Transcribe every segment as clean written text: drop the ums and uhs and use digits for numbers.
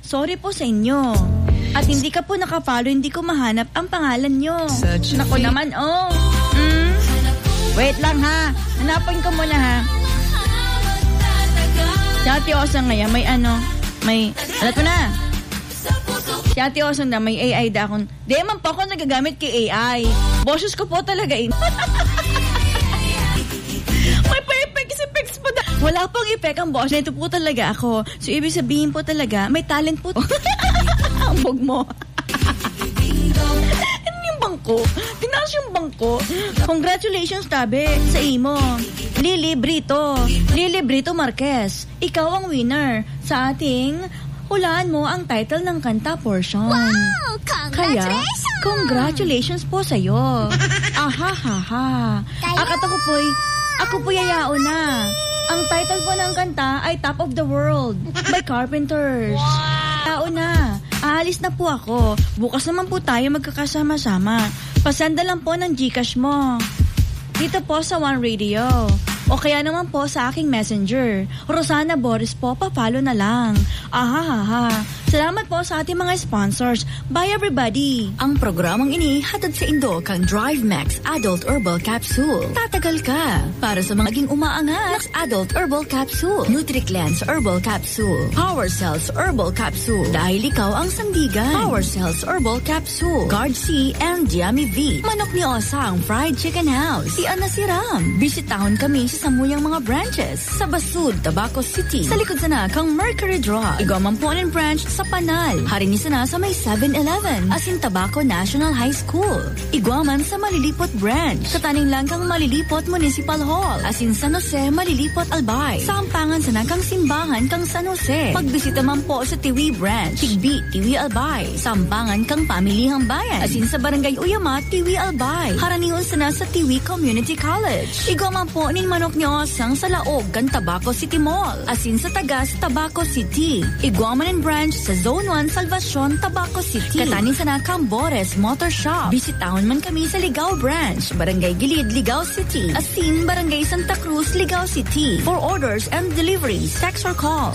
sorry po sa inyo. At hindi ka po nakapalo, hindi ko mahanap ang pangalan nyo. Naku naman, Wait lang ha. Hanapin ko muna ha. Si Ate Osang ngayon, may, alam ko na. Si Ate Osang na, may AI da akong, di man po ako nagagamit kay AI. Boses ko po talaga May pa-effects po na. Wala pong effect ang boss. Ito po talaga ako. So, ibig sabihin po talaga, may talent po. Ang bog mo. Ano yung bangko? Tinaas yung bangko. Congratulations, tabi, sa imo. Lily Brito Marquez. Ikaw ang winner sa ating hulaan mo ang title ng kanta portion. Wow! Congratulations! Kaya, congratulations po sa'yo. Ahahaha. Ako po yayao na. Ang title po ng kanta ay Top of the World by Carpenters. Wow! Yayao na. Aalis na po ako. Bukas naman po tayo magkakasama-sama. Pasenda lang po ng GCash mo. Dito po sa One Radio. O kaya naman po sa aking messenger. Rosana Boris po, papalo na lang. Ahahaha. Salamat po sa ating mga sponsors. Bye everybody! Ang programang ini hatid sa Indo kang Drive Max Adult Herbal Capsule. Tatagal ka para sa mga naging umaangas. Adult Herbal Capsule, Nutri-Cleanse Herbal Capsule, Power Cells Herbal Capsule. Dahil ikaw ang sandigan. Power Cells Herbal Capsule, Guard C and Diami V. Manok ni Osang Fried Chicken House. Tian na siram. Bisitahon kami sa samuyang mga branches. Sa Basud, Tabaco City. Sa likod sana kang Mercury Drug. Igwamampuanan branch sa Panal. Harini sana sa may 7-Eleven. Asin Tabaco National High School. Igwaman sa Malilipot branch. Kataning lang kang Malilipot Municipal Hall. Asin San Jose, Malilipot Albay. Sa Ampangan sana kang Simbangan kang San Jose. Pagbisita man po sa Tiwi branch. Tigbi, Tiwi Albay. Sa Ampangan kang Pamilihang Bayan. Asin sa Barangay Uyama, Tiwi Albay. Haranihon sana sa Tiwi Community College. Igwaman po nin manok ni Osang sa Laog kan Tabaco City Mall. Asin sa Tagas, Tabaco City. Igwaman in branch sa Zone 1, Salvacion, Tabaco City. Katanin sana Cambores Motor Shop. Bisitahon man kami sa Ligao Branch, Barangay Gilid, Ligao City. Asin, Barangay Santa Cruz, Ligao City. For orders and deliveries, text or call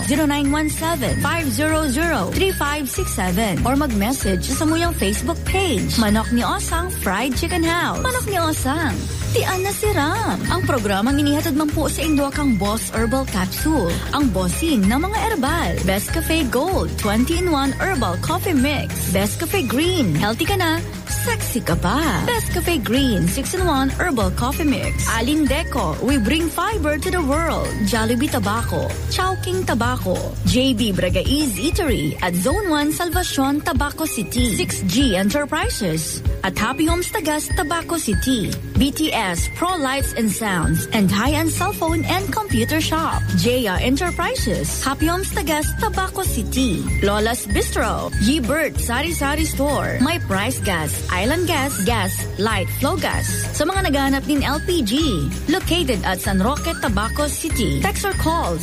0917-500-3567 or mag-message sa muyang Facebook page. Manok ni Osang Fried Chicken House. Manok ni Osang, tian na siram. Ang programang inihatid man po sa Indo kang Boss Herbal Capsule. Ang bossing ng mga herbal. Best Cafe Gold 20-in-1 Herbal Coffee Mix. Best Cafe Green. Healthy ka na, sexy ka pa. Best Cafe Green 6-in-1 Herbal Coffee Mix. Alindeco, we bring fiber to the world. Jollibee Tobacco, Chowking Tobacco, JB Bragaiz Eatery at Zone 1 Salvacion, Tabaco City. 6G Enterprises at Happy Homes Tagas, Tabaco City. BTS Pro Lights and Sounds and high-end cell phone and computer shop. Jaya Enterprises, Happy Homes Tagas, Tabaco City. Lola's Bistro, Ye-Bert Sari-Sari Store, My Price Gas, Island Gas, Gas, Light, Flow Gas. Sa mga naghahanap din LPG, located at San Roque, Tabaco City. Text or call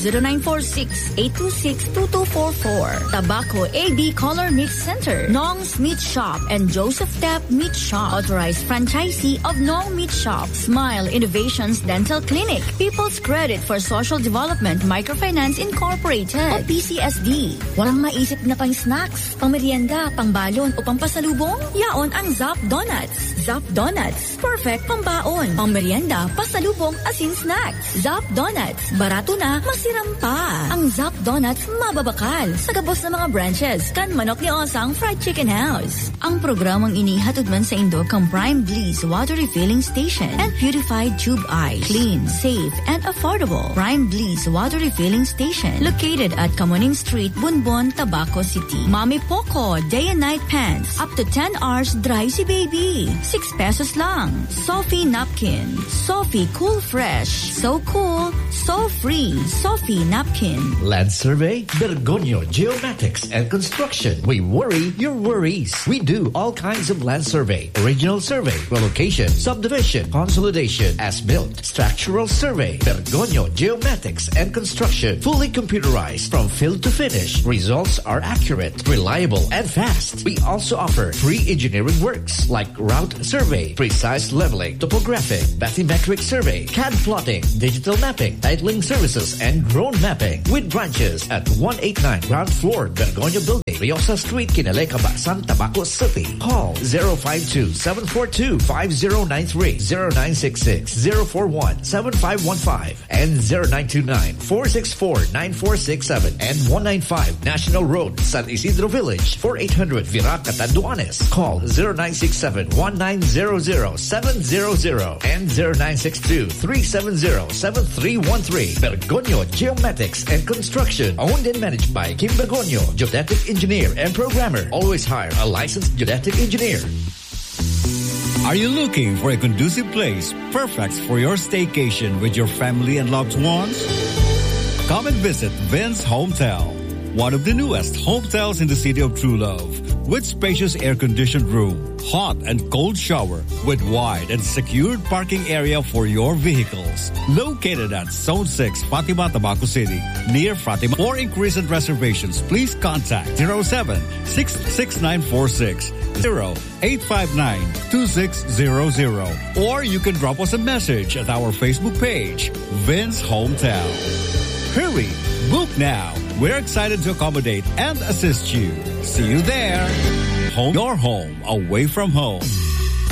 0946-826-2244. Tabaco AB Color Mix Center, Nong's Meat Shop and Joseph Depp Meat Shop. Authorized franchisee of Nong Meat Shop. Smile Innovations Dental Clinic. People's Credit for Social Development Microfinance Incorporated o PCSD. Walang maisip na pang snacks, pang merienda, pang balon o pang pasalubong? Yaon ang Zap Donuts. Zap Donuts. Perfect pang baon, pang merienda, pasalubong, asin snacks. Zap Donuts. Barato na, masiram pa. Ang Zap Donuts mababakal sa gabos na mga branches kan Manok ni Osang Fried Chicken House. Ang programang inihatod man sa Indo kang Prime Bliss Water Refilling Station and Purified Tube Ice. Clean, safe, and affordable. Prime Bliss Water Refilling Station located at Kamuning Street, Bunbon, Tabaco City. Mami Poco Day and Night Pants. Up to 10 hours dry si baby. 6 pesos lang. Sophie Napkin. Sophie Cool Fresh. So cool, so free. Sophie Napkin. Land Survey, Bergonio Geomatics and Construction. We worry your worries. We do all kinds of land survey. Original survey, relocation, subdivision, consolidation, as-built, structural survey. Bergonio Geomatics and Construction. Fully computerized from field to finish. Results are accurate, reliable, and fast. We also offer free engineering work works like route survey, precise leveling, topographic, bathymetric survey, CAD plotting, digital mapping, titling services, and drone mapping. With branches at 189 ground floor, Bergoño Building, Riosa Street, Kinalekaba, San Tabaco City. Call 052-742-5093, 0966-041-7515, and 0929-464-9467, and 195 National Road, San Isidro Village, 4800 Virac, Catanduanes. Call 0967-1900-700 and 0962-370-7313. Bergoño Geomatics and Construction, owned and managed by Kim Bergoño, geodetic engineer and programmer. Always hire a licensed geodetic engineer. Are you looking for a conducive place perfect for your staycation with your family and loved ones? Come and visit Vince Hometel, one of the newest hotels in the city of True Love, with spacious air-conditioned room, hot and cold shower, with wide and secured parking area for your vehicles. Located at Zone 6, Fatima, Tabaco City, near Fatima. For inquiries and reservations, please contact 07-66946, 0859-2600, or you can drop us a message at our Facebook page, Vince Hometel. Hurry! Book now. We're excited to accommodate and assist you. See you there. Home, your home, away from home.